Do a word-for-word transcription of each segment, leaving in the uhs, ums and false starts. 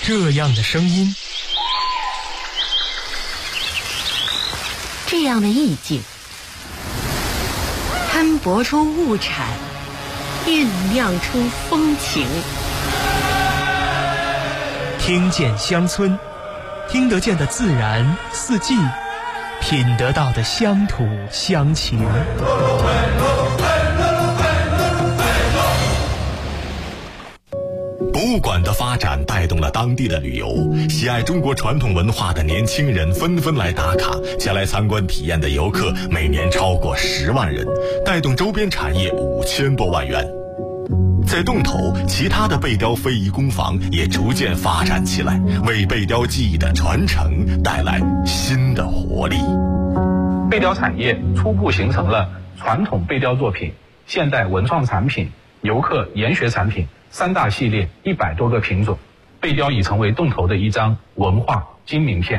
这样的声音， 这样的意境，摊薄出物产，酝酿出风情。 听见乡村，听得见的自然四季，品得到的乡土乡情。 博物馆的发展带动了当地的旅游，喜爱中国传统文化的年轻人纷纷来打卡，前来参观体验的游客每年超过十万人，带动周边产业五千多万元。在洞头，其他的贝雕非遗工坊也逐渐发展起来，为贝雕技艺的传承带来新的活力。 贝雕产业初步形成了传统贝雕作品、现代文创产品、游客研学产品三大系列一百多个品种，贝雕已成为洞头的一张文化金名片。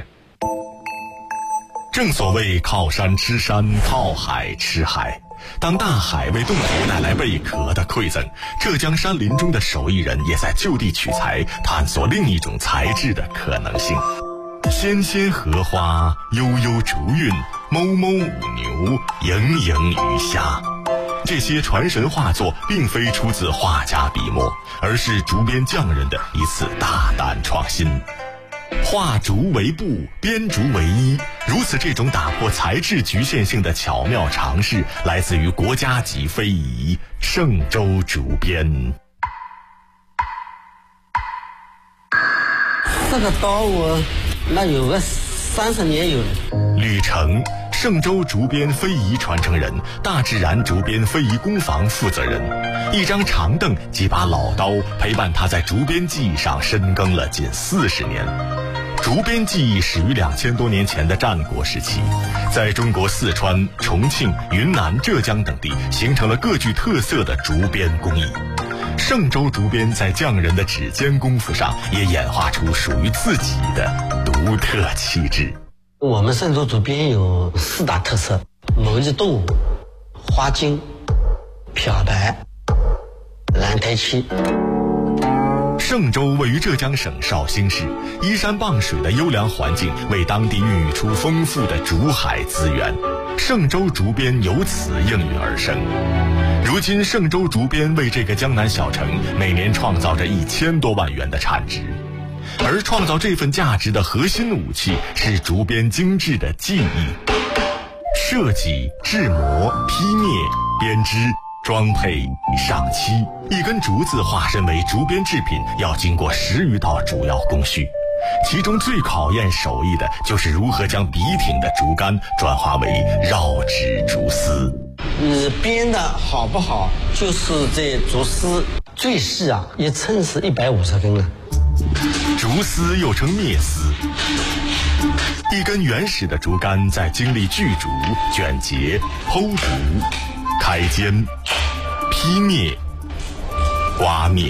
正所谓靠山吃山，靠海吃海。当大海为洞头带来贝壳的馈赠，浙江山林中的手艺人也在就地取材，探索另一种材质的可能性。纤纤荷花，悠悠竹韵，某某舞牛，盈盈鱼虾。这些传神画作并非出自画家笔墨，而是竹编匠人的一次大胆创新。画竹为布，编竹为衣，如此这种打破材质局限性的巧妙尝试，来自于国家级非遗嵊州竹编。 这个刀我那有个三十年有了。 吕成，嵊州竹编非遗传承人，大自然竹编非遗工坊负责人。一张长凳，几把老刀，陪伴他在竹编技艺上深耕了近四十年。竹编技艺始于两千多年前的战国时期，在中国四川、重庆、云南、浙江等地形成了各具特色的竹编工艺。嵊州竹编在匠人的指尖功夫上也演化出属于自己的独特气质。 我们嵊州竹编有四大特色：毛衣动物、花茎、漂白、蓝台漆。 嵊州位于浙江省绍兴市，依山傍水的优良环境为当地孕育出丰富的竹海资源，嵊州竹编由此应运而生。如今嵊州竹编为这个江南小城每年创造着一千多万元的产值，而创造这份价值的核心武器是竹编精致的技艺，设计、制模、劈灭、编织、装配、上漆，一根竹子化身为竹编制品要经过十余道主要工序，其中最考验手艺的就是如何将笔挺的竹竿转化为绕指竹丝。 你编的好不好，就是这竹丝最细啊，一称是一百五十根了。 竹丝又称篾丝，一根原始的竹竿在经历锯竹、卷结、剖竹、开尖、劈灭、刮灭、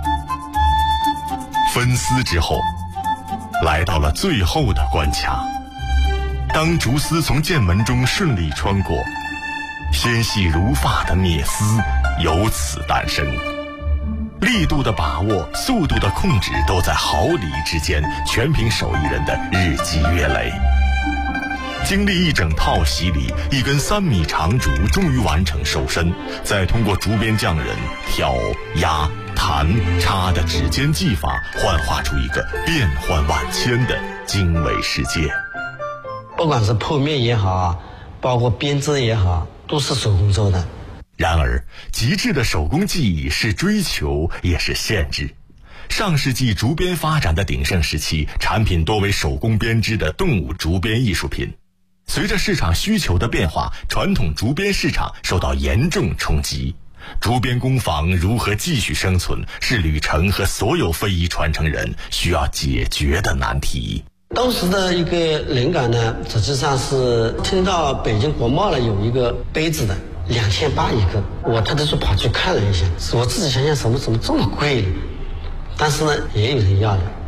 分丝之后，来到了最后的关卡。当竹丝从剑门中顺利穿过，纤细如发的篾丝由此诞生。力度的把握、速度的控制都在毫厘之间，全凭手艺人的日积月累。经历一整套洗礼，一根三米长竹终于完成收身，再通过竹编匠人挑、压、弹、插的指尖技法，幻化出一个变幻万千的精美世界。 不管是剖面也好，包括编织也好，都是手工做的。 然而，极致的手工技艺是追求也是限制。上世纪竹编发展的鼎盛时期，产品多为手工编织的动物竹编艺术品。随着市场需求的变化，传统竹编市场受到严重冲击。竹编工坊如何继续生存，是吕成和所有非遗传承人需要解决的难题。 当时的一个灵感呢，实际上是听到北京国贸了有一个杯子的两千八一个，我特地是跑去看了一下，我自己想想怎么怎么这么贵呢？但是呢，也有人要的。